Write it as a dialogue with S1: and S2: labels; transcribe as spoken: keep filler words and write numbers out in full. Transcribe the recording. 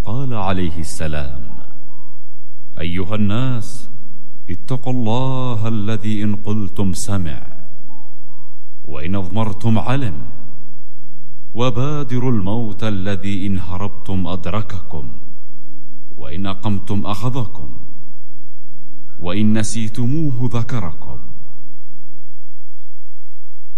S1: قال عليه السلام: أيها الناس، اتقوا الله الذي إن قلتم سمع وإن أضمرتم علم، وبادروا الموت الذي إن هربتم أدرككم، وإن أقمتم أخذكم، وإن نسيتموه ذكركم.